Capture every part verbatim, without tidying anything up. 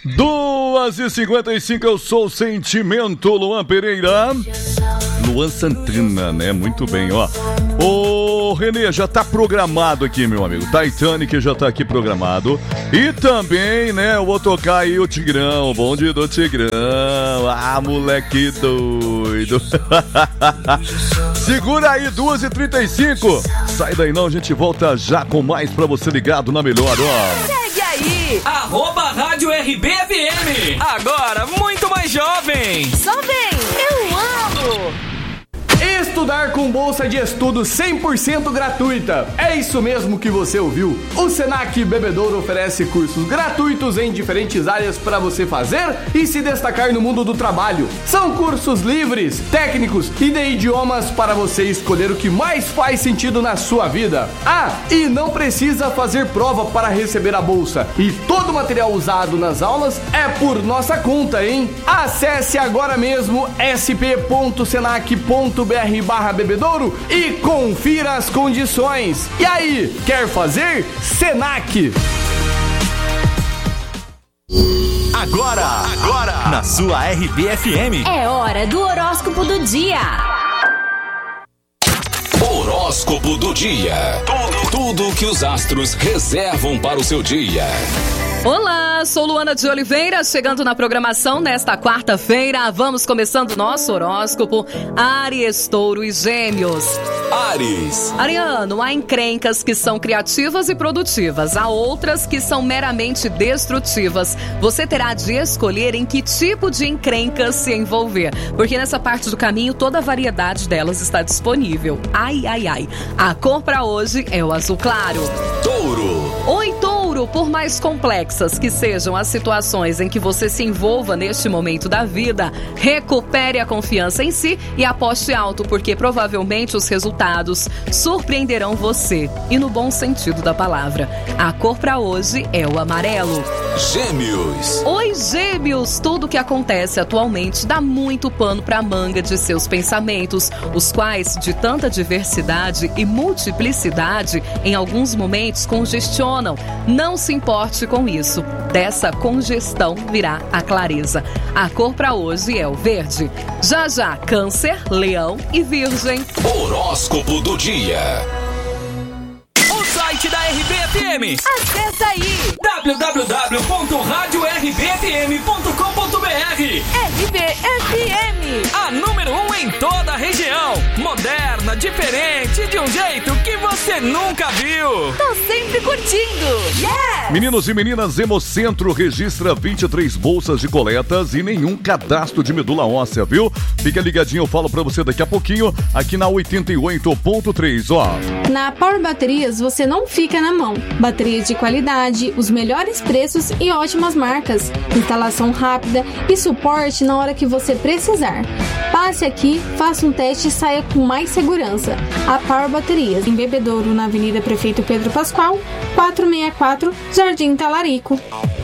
duas e cinquenta e cinco, eu sou o Sentimento, Luan Pereira. Luan Santana, né? Muito bem, ó. Ô, Renê, já tá programado aqui, meu amigo. Titanic já tá aqui programado. E também, né, eu vou tocar aí o Tigrão, o bonde do Tigrão. Ah, moleque doido. Segura aí, duas e trinta e cinco. Sai daí não, a gente volta já com mais pra você ligado na melhor, ó. Segue aí, arroba Rádio R B F M. Agora, muito mais jovem. Só vem, eu amo. Estudar com bolsa de estudo cem por cento gratuita. É isso mesmo que você ouviu. O Senac Bebedouro oferece cursos gratuitos em diferentes áreas para você fazer e se destacar no mundo do trabalho. São cursos livres, técnicos e de idiomas para você escolher o que mais faz sentido na sua vida. Ah, e não precisa fazer prova para receber a bolsa. E todo o material usado nas aulas é por nossa conta, hein? Acesse agora mesmo s p ponto senac ponto b r barra bebedouro e confira as condições. E aí, quer fazer? Senac! Agora, agora, na sua R B F M. É hora do horóscopo do dia. Horóscopo do dia. Tudo, tudo que os astros reservam para o seu dia. Olá, sou Luana de Oliveira, chegando na programação nesta quarta-feira. Vamos começando nosso horóscopo. Áries, Touro e Gêmeos. Áries. Ariano, há encrencas que são criativas e produtivas, há outras que são meramente destrutivas. Você terá de escolher em que tipo de encrencas se envolver, porque nessa parte do caminho toda a variedade delas está disponível. Ai, ai, ai. A cor para hoje é o azul claro. Touro. Oi, Touro, por mais complexas que sejam as situações em que você se envolva neste momento da vida, recupere a confiança em si e aposte alto, porque provavelmente os resultados surpreenderão você, e no bom sentido da palavra. A cor para hoje é o amarelo. Gêmeos. Oi, Gêmeos, tudo que acontece atualmente dá muito pano para a manga de seus pensamentos, os quais, de tanta diversidade e multiplicidade, em alguns momentos congestionam. Não se importe com isso. Dessa congestão virá a clareza. A cor para hoje é o verde. Já já, Câncer, Leão e Virgem. Horóscopo do dia. O site da R B F M. Acessa aí, w w w ponto rádio r b f m ponto com ponto b r. R B F M. A número um em toda a região. Moderna, diferente, de um jeito que você nunca viu. Tô sempre curtindo. Yeah! Meninos e meninas, Hemocentro registra vinte e três bolsas de coletas e nenhum cadastro de medula óssea, viu? Fica ligadinho, eu falo pra você daqui a pouquinho, aqui na oitenta e oito ponto três, ó. Na Power Baterias você não fica na mão. Baterias de qualidade, os melhores preços e ótimas marcas. Instalação rápida e suporte na hora que você precisar. Passe aqui, faça um teste e saia com mais segurança. A Power Baterias, em Bebedouro, na Avenida Prefeito Pedro Pascoal, quatrocentos e sessenta e quatro, Jardim Talarico.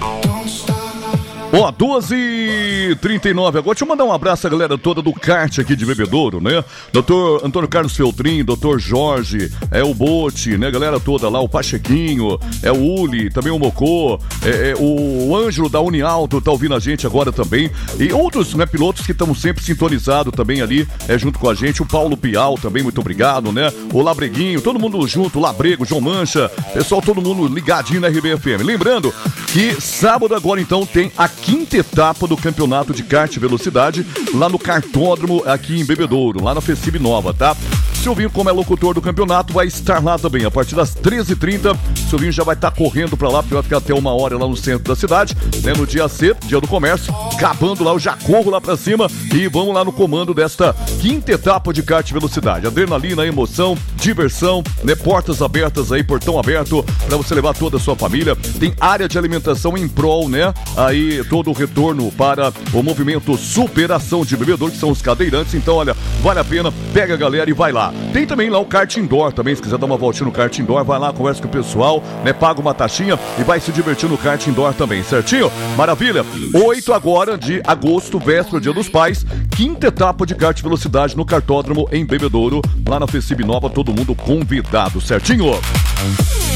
Ó, duas e trinta e nove agora. Deixa eu mandar um abraço à galera toda do kart aqui de Bebedouro, né? doutor Antônio Carlos Feltrin, doutor Jorge, é o Bote, né? Galera toda lá, o Pachequinho, é o Uli, também o Mocô, é, é o Ângelo da Unialto tá ouvindo a gente agora também. E outros, né, pilotos que estão sempre sintonizados também ali, é, junto com a gente. O Paulo Pial também, muito obrigado, né? O Labreguinho, todo mundo junto, Labrego, João Mancha, pessoal, todo mundo ligadinho na R B F M. Lembrando que sábado agora, então, tem a quinta etapa do campeonato de kart velocidade lá no kartódromo aqui em Bebedouro, lá na Fecib Nova, tá? O Silvinho, como é locutor do campeonato, vai estar lá também a partir das treze e trinta. O Silvinho já vai estar correndo pra lá, porque vai ficar até uma hora lá no centro da cidade, né? No dia C, dia do comércio, acabando lá, eu já corro lá pra cima e vamos lá no comando desta quinta etapa de kart velocidade. Adrenalina, emoção, diversão, né? Portas abertas aí, portão aberto pra você levar toda a sua família. Tem área de alimentação em prol, né? Aí todo o retorno para o movimento Superação de Bebedouro, que são os cadeirantes. Então, olha, vale a pena, pega a galera e vai lá. Tem também lá o kart indoor também, se quiser dar uma voltinha no kart indoor, vai lá, conversa com o pessoal, né? Paga uma taxinha e vai se divertir no kart indoor também, certinho? Maravilha! oito agora de agosto, véspera, Dia dos Pais, quinta etapa de kart velocidade no kartódromo em Bebedouro, lá na Fecib Nova, todo mundo convidado, certinho?